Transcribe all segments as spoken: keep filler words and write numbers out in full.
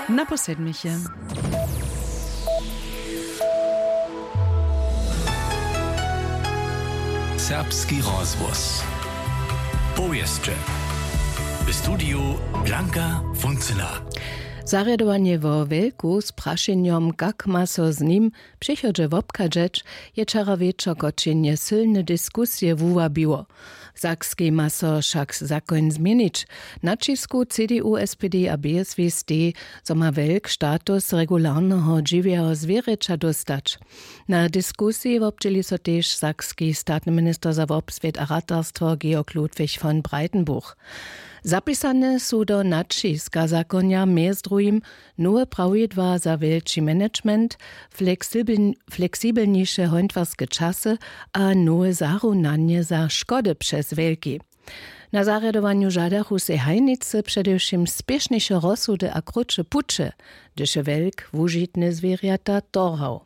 Na posedmiche. Serbski rozvoz. Powieszcze. W studiu Blanka Funcyna. Zarjadowanie wo wielku z praszenjom, jak ma so z nim przychodzi wobkadżeć, je czara wieczor koczynnie silne dyskusje wuwabiło. Sakski ma so však zakon zmienić. Na Česku C D U, S P D a B S W S D so ma wielk status regularnego dziwiego zwierzęcia dostać. Na dyskusji wobczyli so też sakski statny minister za wobswiet a ratarstwo Georg Ludwig von Breitenbuch. Zapisane su do naciska zakonia mez drugim nowe prawiedła za wielki management, fleksibel, fleksibelniejsze handwarskie czasy a nowe zarunanie za szkody przez wielki. Na zarjadowaniu żadachu se hajnicy przedewším spieszniejsze rozsudy a krótsze pucze, gdyż wielk wužitne zwierzęta torhał.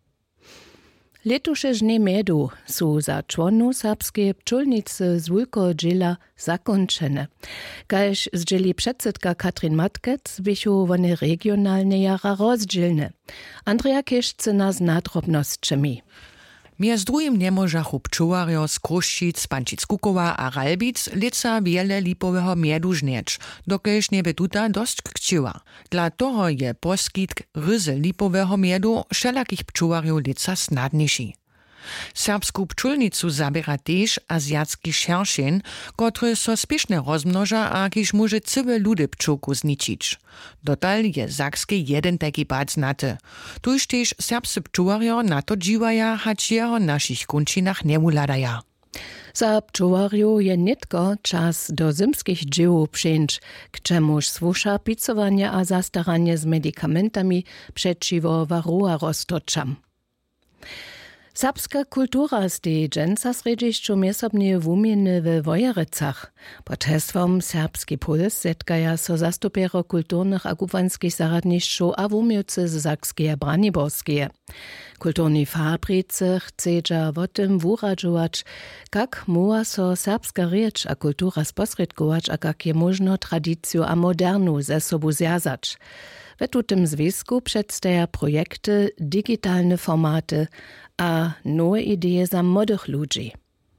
Letuše žne medu su za čłonu serbskie pčolnice z Wulkodziela zakończone. Kaž zdjeli předsedka Katrin Matkec, bychu one regionalne jara rozdzielne. Andrea Kieszce nas nadrobnosćemi. Mjez drugim nie możachu pčuwarjo z Kruščic, Pančic-Kukowa a Ralbic lica wiele lipoweho miedu žneć, dokelž nie tuta dość kćiwa. Dla toho je poskitk ryzy lipoweho miedu všelakich pčuwarjo lica snadniejszy. Serbsku pčulnicu zabiera też azjatski šeršin, kotry so spiešne rozmnoža a kiž może całe ludy pčulku zničić. Dotal je Sakski jeden taki pad znate. Tuž też serbscy pčuwarjo na to dziwaja, hać jeho našich kunčinach nie uladaja. Za pčuwarju je nitko czas do zimskich dzieł przyjęć, k czemuż słusza picowanie a zastaranie z medikamentami przeciwo varroa roztoczam. Serbska kultura stej dżęca središću mjesobnije wumieny w Wojerecach. Pod hesłom Serbski Puls zetkaja so zastupero kulturnych a gubanskich zaradnišću a wumiłcy z Sakskie a Braniborskie. Kulturni fabricy chcedža o tym wuradžować, kak muła so serbska riecz a kultura sposredkować, a kak je možno tradicju a modernu ze sobu zjazać. W tym związku przedstawia projekty, digitalne formaty a nowe idee za młodych ludzi.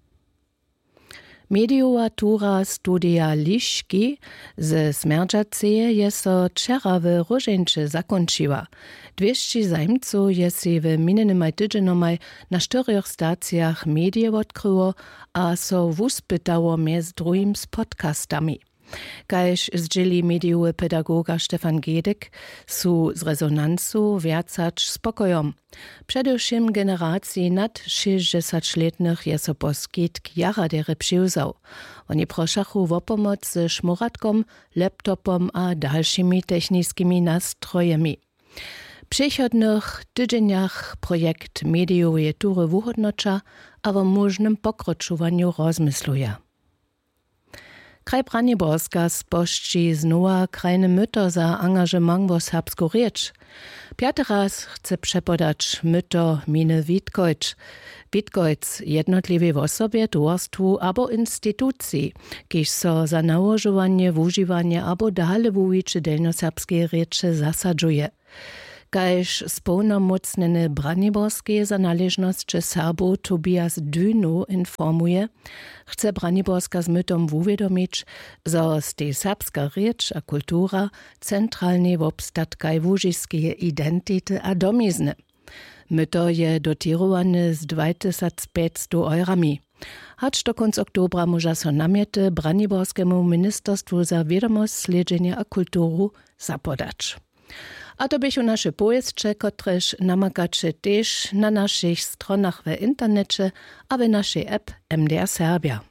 Mediowa studia Liszki ze Smerdżaceje je so wczera w Różeńcze zakończyła. dwieście zajmców je si w minionym tydzienomaj na czterech stacjach medie odkryło, a so wuspytało między drugim z podcastami. Kaž zdjeli mediowy pedagoga Stefan Gedek, su z rezonansu wjacać spokojom. Przedewším generacji nad šestdesiatletnych je so poskitk jaradere přiwzał. Oni proszachu o pomoc ze szmuratkom, laptopom a dalszymi technickimi nastrojemi. W przychodnych tydzieniach projekt mediowej tury wuhodnocza, a o możnym pokroczowaniu rozmysluje. Kraj Braniborska spošči znova krajne myto za angažement v serbsku riječ. Pjati raz chce přepodać myto mine Witkojc. Witkojc jednotliwej osobie, dworstwu abo instytucji, kiž so za nałožovanie, wužiwanie abo dale wuwicze delnoserbskiej rieče zasadzuje. Kaž sповномocnene Braniborskie za należność Serbu Tobias Dynu informuje, chce Braniborska z mytom wuwiadomić, zo ste serbska riecz a kultura centralnie w obstatkaj wužiskie identity a domizny. Myto je dotirowane z dwa tysiące pięćset eurami. Hacz do konc oktobra może so namiety Braniborskiemu Ministerstwu za wiadomość, sledzenie a kulturu zapodać. A to bychu nasze pojezdcze, kotreż namakacie też na naszych stronach w internecie, a w naszej app M D R Serbia.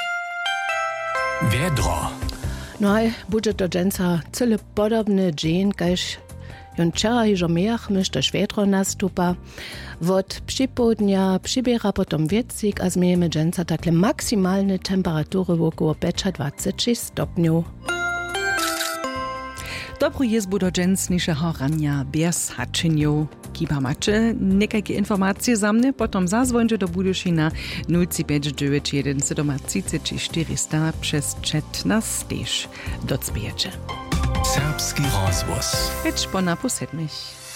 Wiedro. No i będzie to dżęca cyle podobny dzień, kaž jon wczera już miach mysztoż wiedro nastupa. Wod przypołudnia przybiera potom wiecik, a zmiejemy dżęca takle maksymalne temperatury około dwadzieścia stopniów. Dobru jezbu do dżęsniejszego rania bez haczynju. Kiba macie nekajkie informacje za mnie, potom zazwońcie do Budyszina nula pięć dziewięć jeden siedem trzy cztery czterysta przez czat na steż docpijecie. Serbski rozhłos. Być po napuset mich.